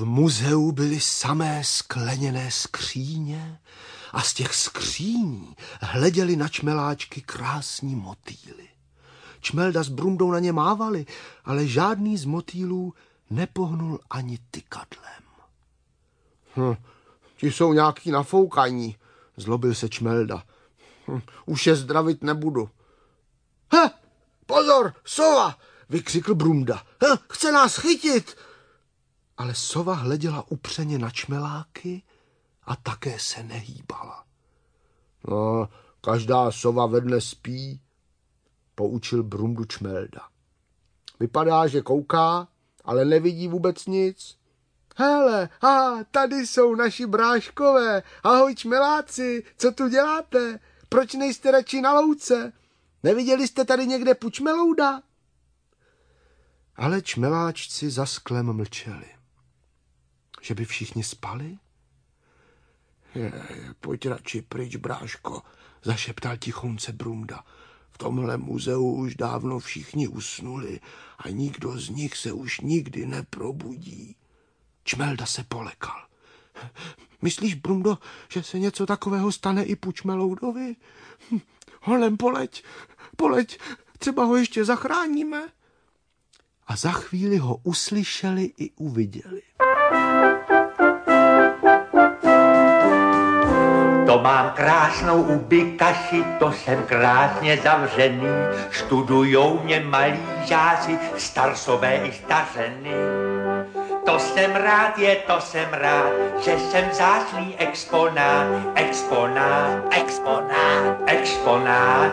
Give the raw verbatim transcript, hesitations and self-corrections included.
V muzeu byly samé skleněné skříně a z těch skříní hleděli na čmeláčky krásní motýly. Čmelda s Brundou na ně mávali, ale žádný z motýlů nepohnul ani tykadlem. Hm, ti jsou nějaký nafoukaní, zlobil se Čmelda. Hm, už je zdravit nebudu. He, pozor, sova, vykřikl Brunda. He, chce nás chytit. Ale sova hleděla upřeně na čmeláky a také se nehýbala. No, každá sova ve dne spí, poučil Brundu Čmelda. Vypadá, že kouká, ale nevidí vůbec nic. Hele, a tady jsou naši bráškové. Ahoj čmeláci, co tu děláte? Proč nejste radši na louce? Neviděli jste tady někde pučmelouda? Ale čmeláčci za sklem mlčeli. Že by všichni spali? Je, pojď radši pryč, bráško, zašeptal tichonce Brunda. V tomhle muzeu už dávno všichni usnuli a nikdo z nich se už nikdy neprobudí. Čmelda se polekal. Myslíš, Brundo, že se něco takového stane i pučmeloudovi? Holem, poleď, poleď, třeba ho ještě zachráníme. A za chvíli ho uslyšeli i uviděli. To mám krásnou ubikaši, to jsem krásně zavřený, študujou mě malí žáci, starsové i stařeny. To jsem rád, je to jsem rád, že jsem vzácný exponát, exponát, exponát, exponát.